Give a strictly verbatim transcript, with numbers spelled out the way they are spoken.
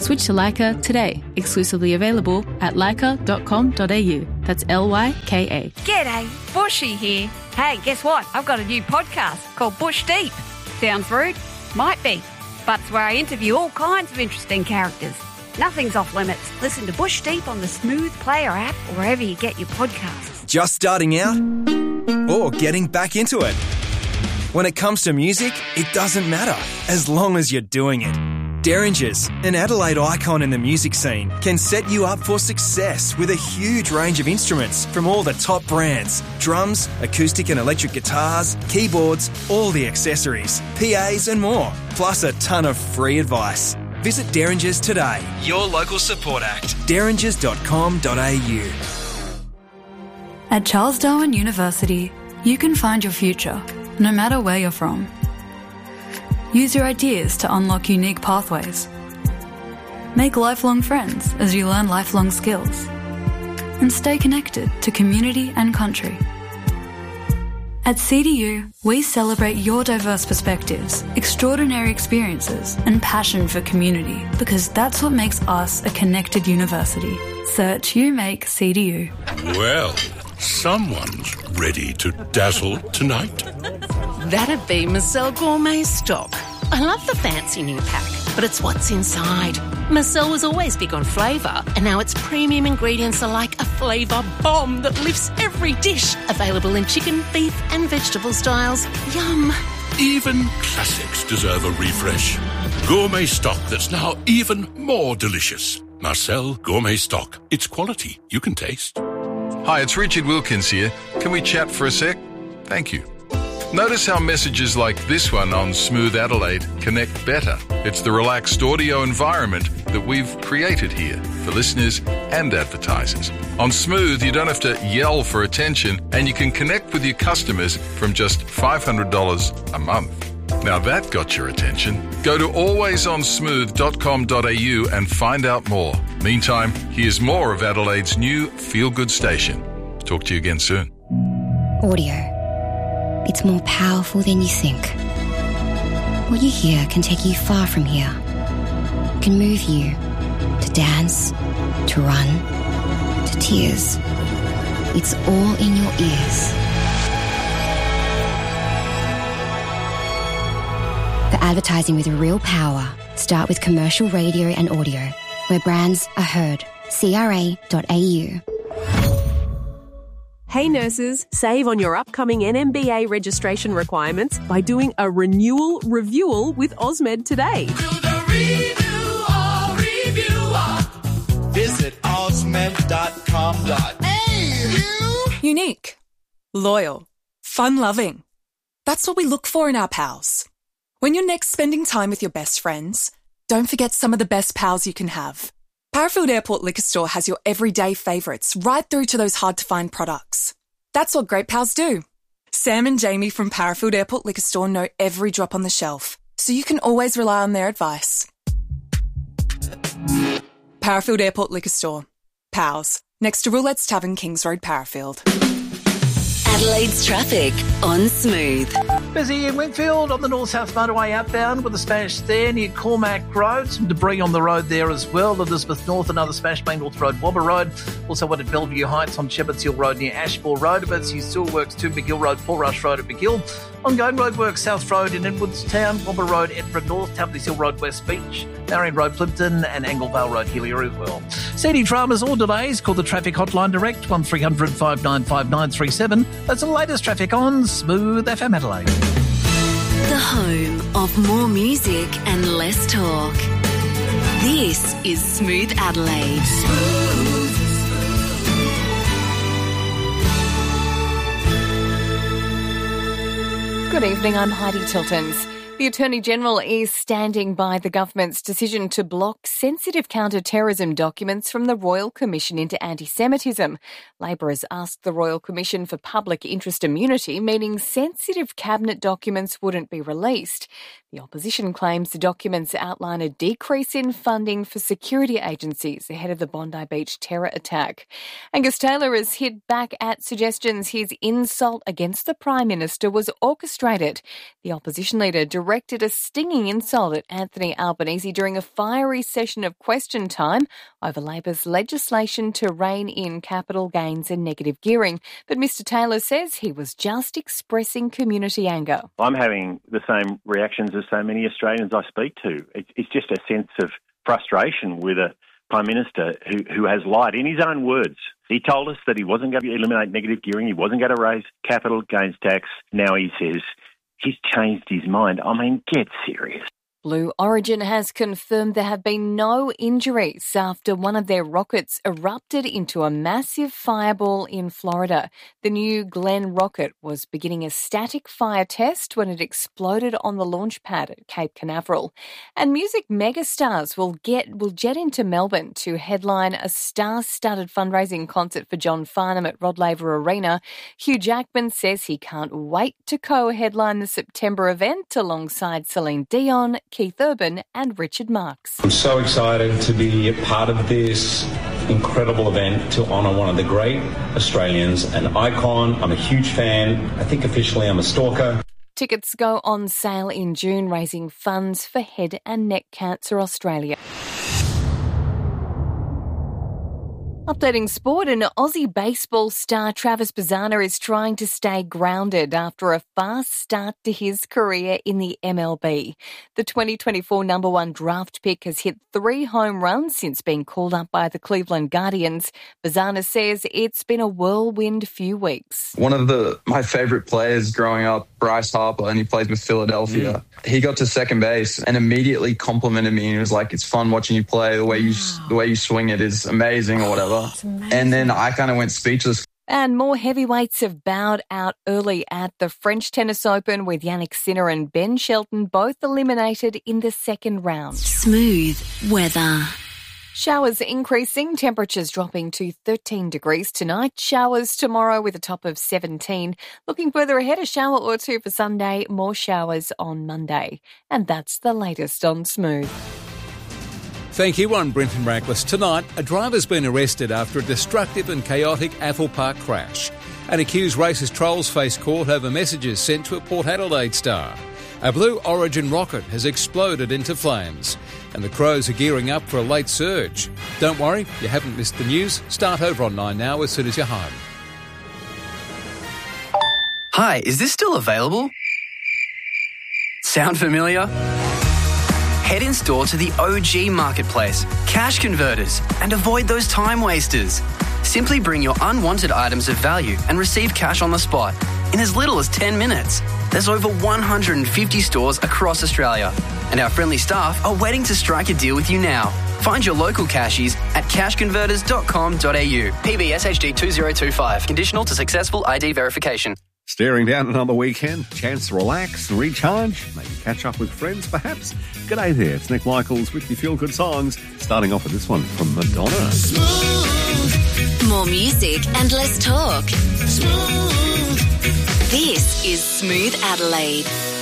Switch to Lyca today. Exclusively available at lyca dot com dot a u. That's L Y K A. G'day, Bushy here. Hey, guess what? I've got a new podcast called Bush Deep. Sounds rude? Might be. But it's where I interview all kinds of interesting characters. Nothing's off limits. Listen to Bush Deep on the Smooth Player app or wherever you get your podcasts. Just starting out or getting back into it? When it comes to music, it doesn't matter as long as you're doing it. Derringers, an Adelaide icon in the music scene, can set you up for success with a huge range of instruments from all the top brands. Drums, acoustic and electric guitars, keyboards, all the accessories, P As and more, plus a ton of free advice. Visit Derringers today, your local support act, derringers dot com dot a u. At Charles Darwin University, you can find your future, no matter where you're from. Use your ideas to unlock unique pathways. Make lifelong friends as you learn lifelong skills. And stay connected to community and country. At C D U, we celebrate your diverse perspectives, extraordinary experiences, and passion for community, because that's what makes us a connected university. Search You Make C D U. Well, someone's ready to dazzle tonight. That'd be Marcel Gourmet Stock. I love the fancy new pack, but it's what's inside. Marcel was always big on flavour, and now its premium ingredients are like a flavour bomb that lifts every dish. Available in chicken, beef and vegetable styles. Yum. Even classics deserve a refresh. Gourmet Stock that's now even more delicious. Marcel Gourmet Stock. It's quality you can taste. Hi, it's Richard Wilkins here. Can we chat for a sec? Thank you. Notice how messages like this one on Smooth Adelaide connect better. It's the relaxed audio environment that we've created here for listeners and advertisers. On Smooth, you don't have to yell for attention, and you can connect with your customers from just five hundred dollars a month. Now that got your attention. Go to always on smooth dot com dot a u and find out more. Meantime, here's more of Adelaide's new feel-good station. Talk to you again soon. Audio. It's more powerful than you think. What you hear can take you far from here. It can move you to dance, to run, to tears. It's all in your ears. For advertising with real power, start with commercial radio and audio, where brands are heard. C R A dot a u. Hey nurses, save on your upcoming N M B A registration requirements by doing a renewal reviewal with Osmed today. Visit osmed dot com. Unique, loyal, fun-loving. That's what we look for in our pals. When you're next spending time with your best friends, don't forget some of the best pals you can have. Parafield Airport Liquor Store has your everyday favourites right through to those hard-to-find products. That's what great pals do. Sam and Jamie from Parafield Airport Liquor Store know every drop on the shelf, so you can always rely on their advice. Parafield Airport Liquor Store. Pals. Next to Roulette's Tavern, Kings Road, Parafield. Adelaide's traffic on Smooth. Busy in Wingfield on the North-South Motorway outbound with a smash there near Cormac Road. Some debris on the road there as well. Elizabeth North, another smash, Main North Road, Wobber Road. Also one at Bellevue Heights on Shepherds Hill Road near Ashmore Road. Emergency Sewer Works to McGill Road, Paul Rush Road at McGill. Ongoing roadworks, South Road in Edwardstown, Wobber Road, Edinburgh North, Tapley's Hill Road, West Beach, Marion Road, Plimpton, and Anglevale Road, Helier as well. C D dramas or delays, call the traffic hotline direct, one three hundred five nine five nine three seven. That's the latest traffic on Smooth F M Adelaide. The home of more music and less talk. This is Smooth Adelaide. Smooth. Good evening, I'm Heidi Tiltons. The Attorney-General is standing by the government's decision to block sensitive counter-terrorism documents from the Royal Commission into Anti-Semitism. Labor has asked the Royal Commission for public interest immunity, meaning sensitive cabinet documents wouldn't be released. The opposition claims the documents outline a decrease in funding for security agencies ahead of the Bondi Beach terror attack. Angus Taylor has hit back at suggestions his insult against the Prime Minister was orchestrated. The opposition leader directed a stinging insult at Anthony Albanese during a fiery session of question time over Labor's legislation to rein in capital gains and negative gearing. But Mr Taylor says he was just expressing community anger. I'm having the same reactions as so many Australians I speak to. It's just a sense of frustration with a Prime Minister who, who has lied in his own words. He told us that he wasn't going to eliminate negative gearing, he wasn't going to raise capital gains tax. Now he says he's changed his mind. I mean, get serious. Blue Origin has confirmed there have been no injuries after one of their rockets erupted into a massive fireball in Florida. The new Glenn rocket was beginning a static fire test when it exploded on the launch pad at Cape Canaveral. And music megastars will get will jet into Melbourne to headline a star-studded fundraising concert for John Farnham at Rod Laver Arena. Hugh Jackman says he can't wait to co-headline the September event alongside Celine Dion, Keith Urban and Richard Marx. I'm so excited to be a part of this incredible event to honour one of the great Australians, an icon. I'm a huge fan. I think officially I'm a stalker. Tickets go on sale in June, raising funds for Head and Neck Cancer Australia. Updating sport, and Aussie baseball star Travis Bazzana is trying to stay grounded after a fast start to his career in the M L B. The twenty twenty-four number one draft pick has hit three home runs since being called up by the Cleveland Guardians. Bazzana says it's been a whirlwind few weeks. One of the my favourite players growing up, Bryce Harper, and he plays with Philadelphia. Mm. He got to second base and immediately complimented me. He was like, "It's fun watching you play. The way you the way you swing it is amazing," or whatever. And then I kind of went speechless. And more heavyweights have bowed out early at the French Tennis Open, with Yannick Sinner and Ben Shelton both eliminated in the second round. Smooth weather. Showers increasing, temperatures dropping to thirteen degrees tonight. Showers tomorrow with a top of seventeen. Looking further ahead, a shower or two for Sunday, more showers on Monday. And that's the latest on Smooth. Thank you, I'm Brenton Raglis. Tonight, a driver's been arrested after a destructive and chaotic Athol Park crash. An accused racist trolls face court over messages sent to a Port Adelaide star. A Blue Origin rocket has exploded into flames, and the Crows are gearing up for a late surge. Don't worry, you haven't missed the news. Start over on Nine now as soon as you're home. Hi, is this still available? Sound familiar? Head in store to the O G Marketplace, Cash Converters, and avoid those time wasters. Simply bring your unwanted items of value and receive cash on the spot in as little as ten minutes. There's over one hundred fifty stores across Australia, and our friendly staff are waiting to strike a deal with you now. Find your local cashies at cash converters dot com dot a u. P B S H D two zero two five. Conditional to successful I D verification. Staring down another weekend, chance to relax, recharge, maybe catch up with friends, perhaps. G'day there, it's Nick Michaels with your feel-good songs, starting off with this one from Madonna. Smooth. More music and less talk. Smooth. This is Smooth Adelaide.